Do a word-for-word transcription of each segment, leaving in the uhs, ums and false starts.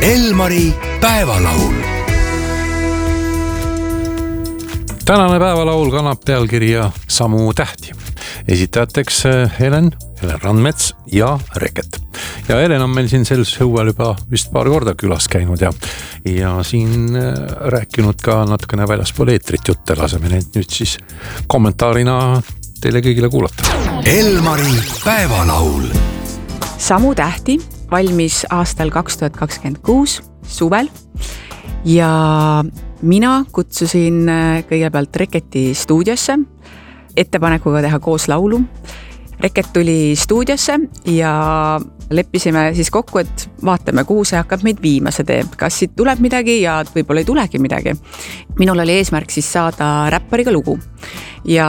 Elmari päevalaul. Tänane päevalaul kannab pealkirja Samu tähti. Esitajateks Helen, Helen Randmets ja Reket. Ja Helen on meil siin sel hõuel juba vist paar korda külas käinud ja, ja siin rääkinud ka natukene väljaspool eetrit jutte. Laseme neid nüüd siis kommentaarina teile kõigile kuulata. Elmari päevalaul. Samu tähti valmis aastal kaks tuhat kakskümmend kuus suvel ja mina kutsusin kõigepealt Reketi stuudiosse ettepanekuga teha koos laulu. Reket tuli stuudiosse ja leppisime siis kokku, et vaatame, kuhu see hakkab meid viima see tee. Kas siit tuleb midagi ja võib-olla ei tulegi midagi. Minul oli eesmärk siis saada räppariga lugu ja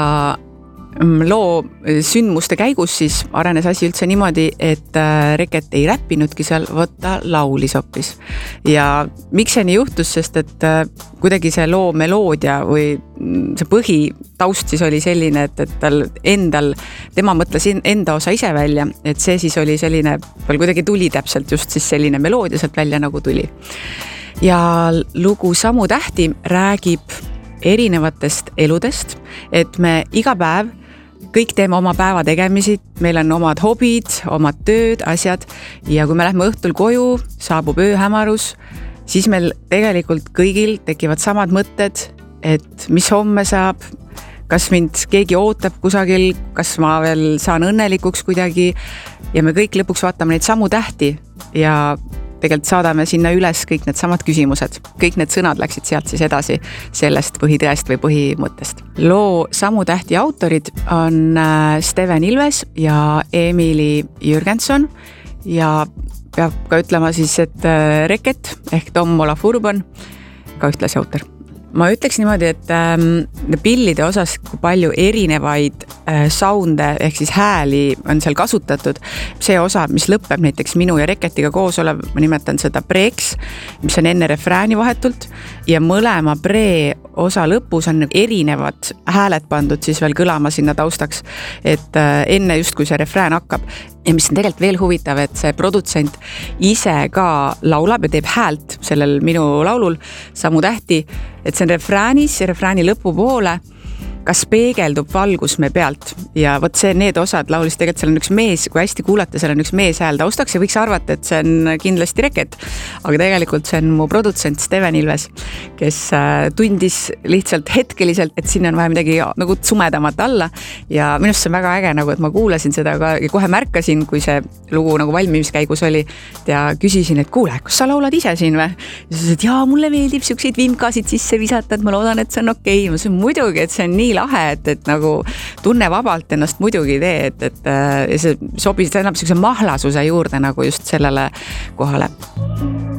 loo sündmuste käigus siis arenes asi üldse niimoodi, et Reket ei räppinudki seal, võtta laulis hoppis. Ja miks see nii juhtus, sest et kuidagi see loo meloodia või see põhi taust siis oli selline, et, et tal endal, tema mõtles enda osa ise välja, et see siis oli selline, veel kuidagi tuli täpselt just siis selline meloodia sealt välja nagu tuli. Ja lugu Samu tähti räägib erinevatest eludest, et me iga päev kõik teeme oma päeva tegemisi, meil on omad hobid, omad tööd, asjad ja kui me lähme õhtul koju, saabub ööhämarus, siis meil tegelikult kõigil tekivad samad mõtted, et mis homme saab, kas mind keegi ootab kusagil, kas ma veel saan õnnelikuks kuidagi ja me kõik lõpuks vaatame neid samu tähti ja tegelikult saadame sinna üles kõik need samad küsimused. Kõik need sõnad läksid sealt siis edasi sellest põhitõest või põhimõttest. Loo Samu tähti autorid on Steven Ilves ja Emily Jürgenson ja peab ka ütlema siis, et Reket ehk Tom Olaf Urban ka ühtlasi autor. Ma ütleks niimoodi, et ähm, pillide osas, kui palju erinevaid äh, sounde ehk siis hääli on seal kasutatud. See osa, mis lõpeb näiteks minu ja Reketiga koos olev, ma nimetan seda preeks, mis on enne refrääni vahetult ja mõlema pre osa lõpus on erinevad hääled pandud siis veel kõlama sinna taustaks, et äh, enne just kui see refrään hakkab. Ja mis on tegelikult veel huvitav, et see produtsent ise ka laulab ja teeb häält sellel minu laulul Samu tähti, et see on refräänis ja refrääni lõpupoole kas peegeldub valgus me pealt ja võt see need osad laulis tegelikult seal on üks mees, kui hästi kuulata, seal on üks mees hääl taustaks ja võiks arvata, et see on kindlasti Reket, aga tegelikult see on mu produtsent Steven Ilves, kes tundis lihtsalt hetkeliselt, et sinna on vaja midagi nagu sumedamat alla ja minust see on väga äge, nagu, et ma kuulasin seda ka ja kohe märkasin, kui see lugu nagu valmimiskäigus oli ja küsisin, et kuule, kus sa laulad ise siin või? Ja sa ütlesid, jaa, mulle meeldib siukseid vimkasid sisse visata, et ma loodan, et see on okei. Ma ütlesin, muidugi, et see on nii lahe, et, et nagu tunne vabalt ennast muidugi tee, et, et see sobis, see annab siukse mahlasuse juurde nagu just sellele kohale.